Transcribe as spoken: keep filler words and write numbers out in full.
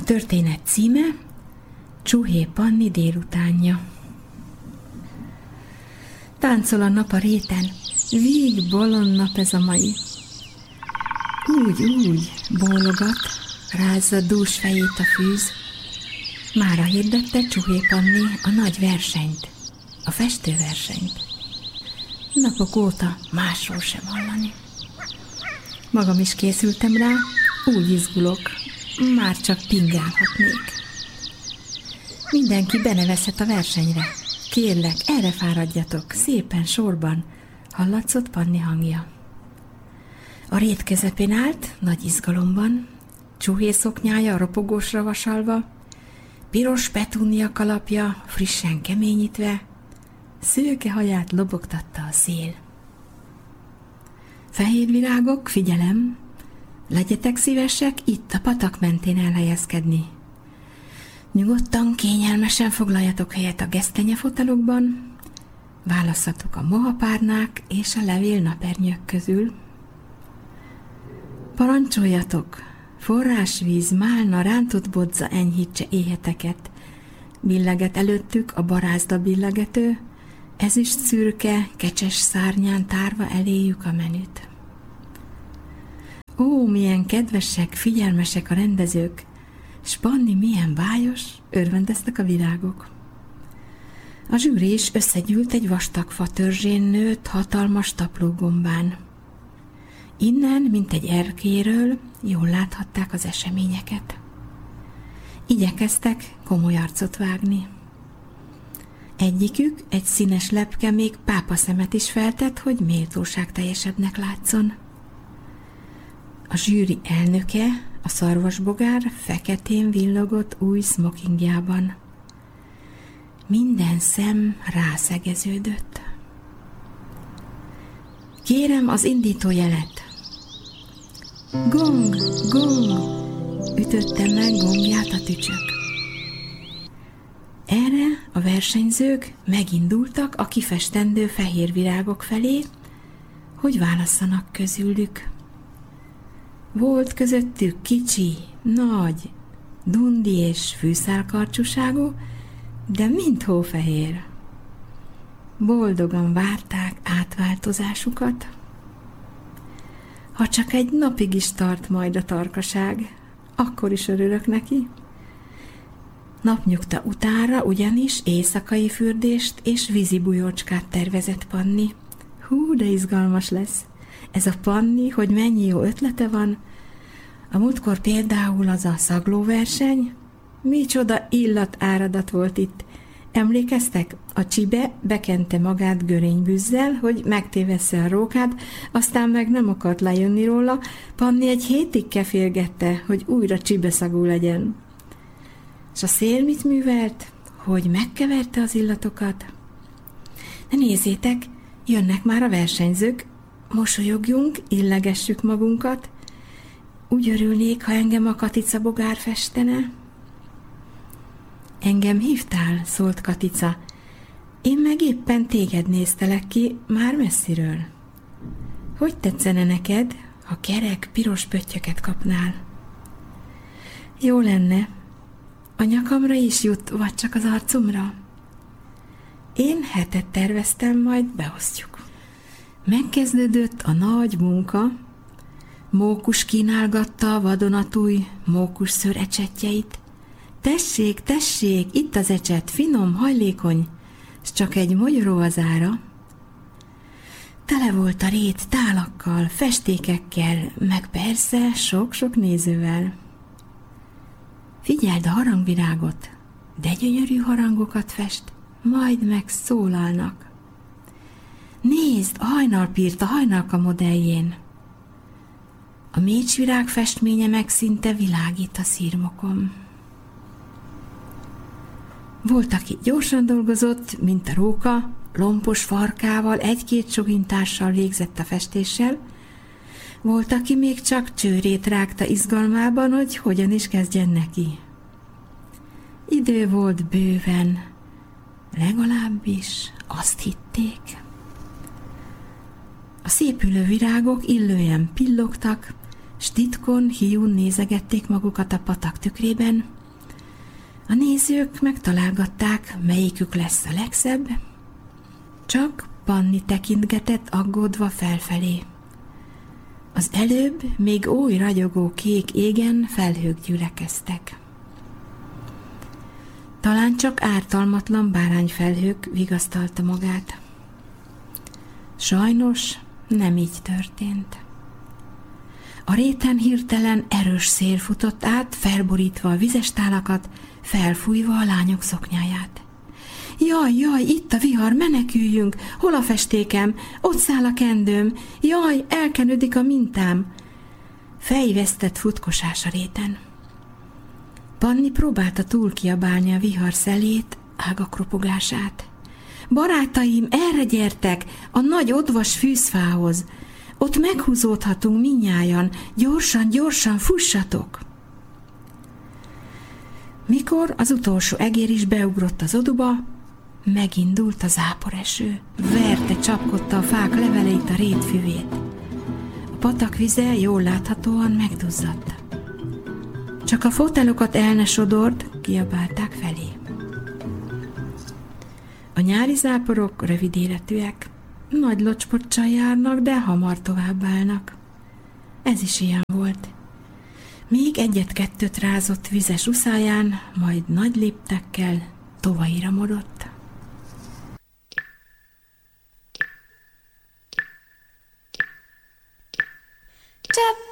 történet címe Csuhé Panni délutánja. Táncol a nap a réten, vég bolond nap ez a mai. Úgy, úgy bólogat, rázza dús fejét a fűz. Mára hirdette Csuhé Panni a nagy versenyt, a festőversenyt. Napok óta másról sem hallani. Magam is készültem rá, úgy izgulok, már csak pingálhatnék. Mindenki benevezhet a versenyre. Kérlek, erre fáradjatok, szépen sorban, hallatszott Panni hangja. A rét közepén állt, nagy izgalomban, csuhé szoknyája ropogósra vasalva, piros petúnia kalapja frissen keményítve, szőke haját lobogtatta a szél. Fehér virágok, figyelem, legyetek szívesek itt a patak mentén elhelyezkedni. Nyugodtan, kényelmesen foglaljatok helyet a gesztenyefotelokban, válasszatok a mohapárnák és a levél napernyők közül. Parancsoljatok, forrásvíz, málna, rántott bodza enyhítse éheteket, billeget előttük a barázda billegető, ezüst szürke, kecses szárnyán tárva eléjük a menüt. Ó, milyen kedvesek, figyelmesek a rendezők, s Panni milyen bájos, örvendeztek a virágok. A zsűri is összegyűlt egy vastag fa törzsén nőtt hatalmas taplógombán. Innen, mint egy erkéről, jól láthatták az eseményeket. Igyekeztek komoly arcot vágni. Egyikük egy színes lepke még pápaszemet is feltett, hogy méltóság teljesebbnek látszon. A zsűri elnöke, a szarvasbogár feketén villogott új smokingjában. Minden szem rászegeződött. Kérem az indítójelet. Gong, gong, ütötte meg gongját a tücsök. Erre a versenyzők megindultak a kifestendő fehér virágok felé, hogy válasszanak közülük. Volt közöttük kicsi, nagy, dundi és fűszálkarcsúságú, de mind hófehér. Boldogan várták átváltozásukat. Ha csak egy napig is tart majd a tarkaság, akkor is örülök neki. Napnyugta utánra ugyanis éjszakai fürdést és vízi bujócskát tervezett Panni. Hú, de izgalmas lesz. Ez a Panni, hogy mennyi jó ötlete van. A múltkor például az a szaglóverseny. Micsoda illatáradat volt itt. Emlékeztek? A csibe bekente magát görénybűzzel, hogy megtévessze a rókát, aztán meg nem akart lejönni róla. Panni egy hétig kefélgette, hogy újra csibeszagú legyen. És a szél mit művelt? Hogy megkeverte az illatokat? Ne nézzétek, jönnek már a versenyzők, mosolyogjunk, illegessük magunkat. Úgy örülnék, ha engem a Katica bogár festene. Engem hívtál, szólt Katica. Én meg éppen téged néztelek ki, már messziről. Hogy tetszene neked, ha kerek, piros pöttyöket kapnál? Jó lenne. A nyakamra is jut, vagy csak az arcomra? Én hetet terveztem, majd beosztjuk. Megkezdődött a nagy munka. Mókus kínálgatta a vadonatúj mókus szőr ecsetjeit. Tessék, tessék, itt az ecset, finom, hajlékony, s csak egy mogyoró az ára. Tele volt a rét tálakkal, festékekkel, meg persze sok-sok nézővel. Figyeld a harangvirágot, de gyönyörű harangokat fest, majd megszólalnak. Nézd, a hajnalpírt a hajnalka modelljén. A mécsvirág festménye meg szinte világít a szirmokon. Volt, aki gyorsan dolgozott, mint a róka, lompos farkával, egy-két sogintással végzett a festéssel. Volt, aki még csak csőrét rágta izgalmában, hogy hogyan is kezdjen neki. Idő volt bőven, legalábbis azt hitték. A szépülő virágok illően pillogtak, s titkon, hiún nézegették magukat a patak tükrében, A nézők megtalálgatták, melyikük lesz a legszebb, csak Panni tekintgetett aggódva felfelé. Az előbb még oly ragyogó kék égen felhők gyülekeztek. Talán csak ártalmatlan bárányfelhők, vigasztalta magát. Sajnos nem így történt. A réten hirtelen erős szél futott át, felborítva a vizes tálakat, felfújva a lányok szoknyáját. Jaj, jaj, itt a vihar, meneküljünk! Hol a festékem? Ott száll a kendőm! Jaj, elkenődik a mintám! Fejvesztett futkosás a réten. Panni próbálta túl kiabálni a vihar szelét, ágak ropogását. Barátaim, erre gyertek, a nagy odvas fűzfához! Ott meghúzódhatunk minnyájan, gyorsan, gyorsan fussatok! Mikor az utolsó egér is beugrott az oduba, megindult a záporeső, verte, csapkodta a fák leveleit, a rétfüvét. A patak vize jól láthatóan megduzzadt. Csak a fotelokat el ne sodord, kiabálták felé. A nyári záporok rövid életűek, nagy locspocsal járnak, de hamar továbbállnak. Ez is ilyen volt. Még egyet-kettőt rázott vizes uszáján, majd nagy léptekkel tovairamodott. Tap!